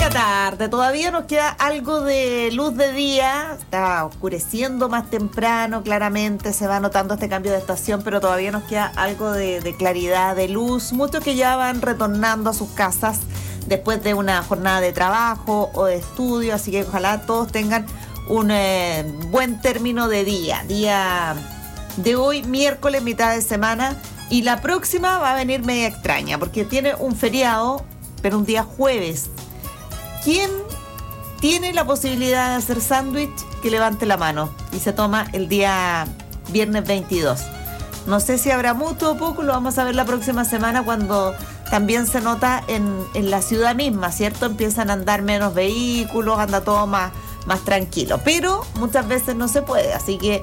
la tarde, todavía nos queda algo de luz de día, está oscureciendo más temprano, claramente se va notando este cambio de estación, pero todavía nos queda algo de claridad, de luz. Muchos que ya van retornando a sus casas después de una jornada de trabajo o de estudio, así que ojalá todos tengan un buen término de día de hoy, miércoles, mitad de semana, y la próxima va a venir media extraña, porque tiene un feriado, pero un día jueves. ¿Quién tiene la posibilidad de hacer sándwich? Que levante la mano y se toma el día viernes 22. No sé si habrá mucho o poco, lo vamos a ver la próxima semana cuando también se nota en la ciudad misma, ¿cierto? Empiezan a andar menos vehículos, anda todo más tranquilo, pero muchas veces no se puede, así que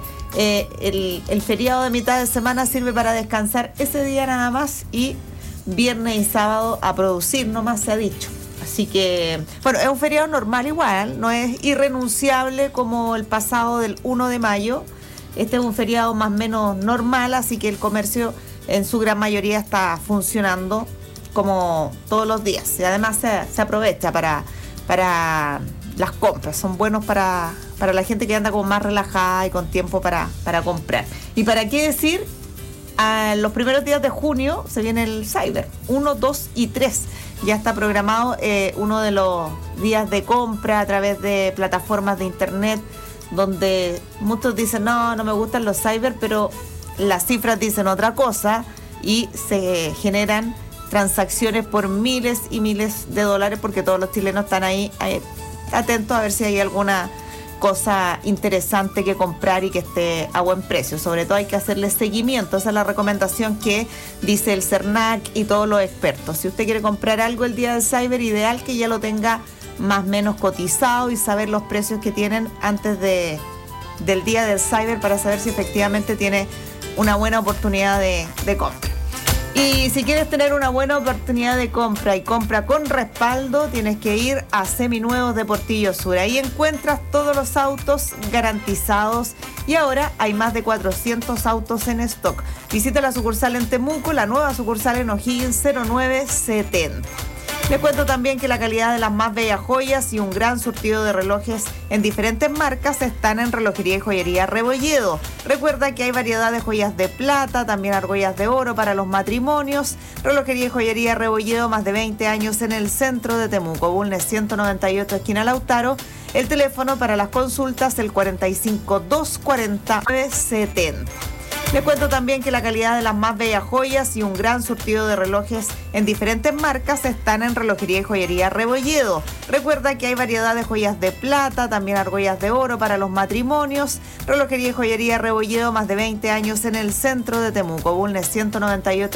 el feriado de mitad de semana sirve para descansar ese día nada más y viernes y sábado a producir, nomás se ha dicho. Así que, bueno, es un feriado normal igual, no es irrenunciable como el pasado del 1 de mayo. Este es un feriado más o menos normal, así que el comercio en su gran mayoría está funcionando como todos los días. Y además se aprovecha para las compras, son buenos para la gente que anda como más relajada y con tiempo para comprar. ¿Y para qué decir? A los primeros días de junio se viene el Cyber, 1, 2 y 3. Ya está programado uno de los días de compra a través de plataformas de internet, donde muchos dicen, no me gustan los Cyber, pero las cifras dicen otra cosa y se generan transacciones por miles y miles de dólares, porque todos los chilenos están ahí atentos a ver si hay alguna cosa interesante que comprar y que esté a buen precio. Sobre todo hay que hacerle seguimiento, esa es la recomendación que dice el CERNAC y todos los expertos. Si usted quiere comprar algo el día del Cyber, ideal que ya lo tenga más o menos cotizado y saber los precios que tienen antes del día del Cyber para saber si efectivamente tiene una buena oportunidad de compra. Y si quieres tener una buena oportunidad de compra y compra con respaldo, tienes que ir a Seminuevos de Portillo Sur. Ahí encuentras todos los autos garantizados y ahora hay más de 400 autos en stock. Visita la sucursal en Temuco, la nueva sucursal en O'Higgins 0970. Les cuento también que la calidad de las más bellas joyas y un gran surtido de relojes en diferentes marcas están en Relojería y Joyería Rebolledo. Recuerda que hay variedad de joyas de plata, también argollas de oro para los matrimonios. Relojería y Joyería Rebolledo, más de 20 años en el centro de Temuco, Bulnes 198, esquina Lautaro. El teléfono para las consultas, el 45 240 970. Les cuento también que la calidad de las más bellas joyas y un gran surtido de relojes en diferentes marcas están en Relojería y Joyería Rebolledo. Recuerda que hay variedad de joyas de plata, también argollas de oro para los matrimonios. Relojería y Joyería Rebolledo, más de 20 años en el centro de Temuco, Bulnes 198.